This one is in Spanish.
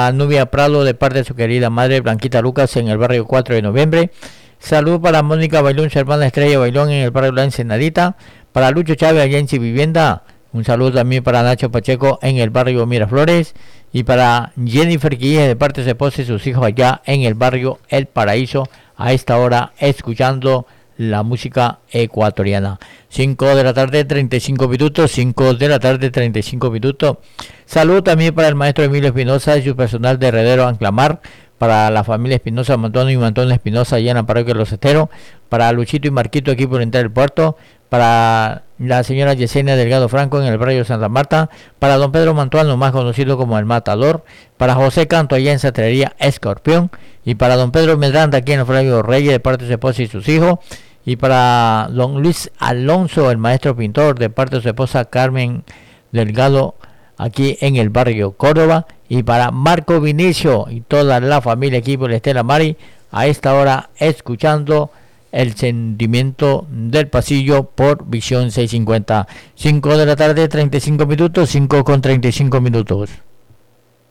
para Nubia Prado de parte de su querida madre Blanquita Lucas en el barrio 4 de noviembre. Salud para Mónica Bailón, su hermana Estrella Bailón en el barrio La Ensenadita. Para Lucho Chávez allá en Vivienda. Un saludo también para Nacho Pacheco en el barrio Miraflores. Y para Jennifer Quille de parte de su esposa y sus hijos allá en el barrio El Paraíso. A esta hora escuchando la música ecuatoriana. 5 de la tarde, 35 minutos. 5 de la tarde, 35 minutos. Salud también para el maestro Emilio Espinosa y su personal de Heredero Anclamar. Para la familia Espinosa, Montón y Montón Espinosa allá en la parroquia de Los Esteros. Para Luchito y Marquito, equipo oriental del puerto. Para la señora Yesenia Delgado Franco en el barrio de Santa Marta. Para don Pedro Mantuano, más conocido como el Matador. Para José Canto allá en Sastrería Escorpión. Y para don Pedro Medranda aquí en el barrio Reyes de parte de su esposa y sus hijos. Y para don Luis Alonso, el maestro pintor, de parte de su esposa Carmen Delgado, aquí en el barrio Córdoba. Y para Marco Vinicio y toda la familia equipo de Estela Mari, a esta hora escuchando el sentimiento del pasillo por Visión 650. 5 de la tarde, 35 minutos, 5 con 35 minutos.